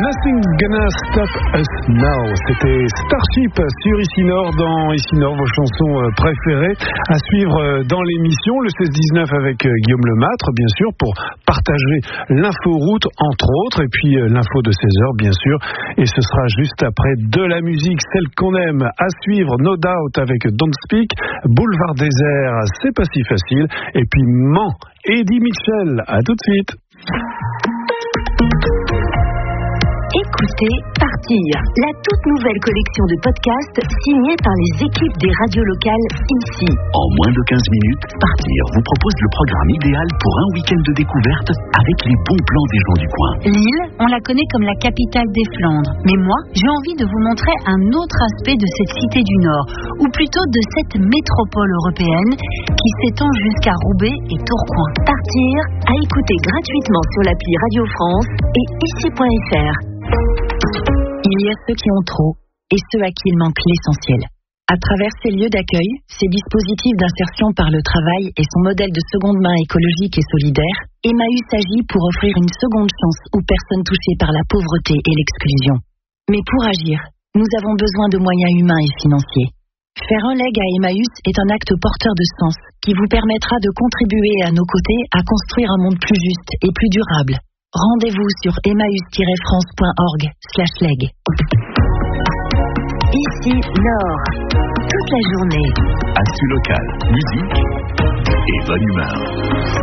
Nothing Gonna Stop Us Now. C'était Starship sur Ici Nord, dans Ici Nord, vos chansons préférées à suivre dans l'émission. Le 16-19 avec Guillaume Lemâtre, bien sûr, pour partager l'inforoute, entre autres, et puis l'info de 16h, bien sûr. Et ce sera juste après de la musique, celle qu'on aime, à suivre, No Doubt avec Don't Speak, Boulevard Désert, c'est pas si facile, et puis Mans, Eddie Mitchell. À tout de suite. Écoutez Partir, la toute nouvelle collection de podcasts signée par les équipes des radios locales ici. En moins de 15 minutes, Partir vous propose le programme idéal pour un week-end de découverte avec les bons plans des gens du coin. Lille, on la connaît comme la capitale des Flandres. Mais moi, j'ai envie de vous montrer un autre aspect de cette cité du Nord, ou plutôt de cette métropole européenne qui s'étend jusqu'à Roubaix et Tourcoing. Partir, à écouter gratuitement sur l'appli Radio France et ici.fr. Il y a ceux qui ont trop et ceux à qui il manque l'essentiel. À travers ces lieux d'accueil, ces dispositifs d'insertion par le travail et son modèle de seconde main écologique et solidaire, Emmaüs agit pour offrir une seconde chance aux personnes touchées par la pauvreté et l'exclusion. Mais pour agir, nous avons besoin de moyens humains et financiers. Faire un leg à Emmaüs est un acte porteur de sens qui vous permettra de contribuer à nos côtés à construire un monde plus juste et plus durable. Rendez-vous sur emmaüs-france.org/leg. Ici Nord, toute la journée. Actu local, musique et bonne humeur.